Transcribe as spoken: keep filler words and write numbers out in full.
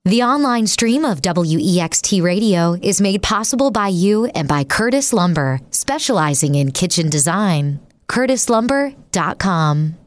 The online stream of W E X T Radio is made possible by you and by Curtis Lumber, specializing in kitchen design. curtis lumber dot com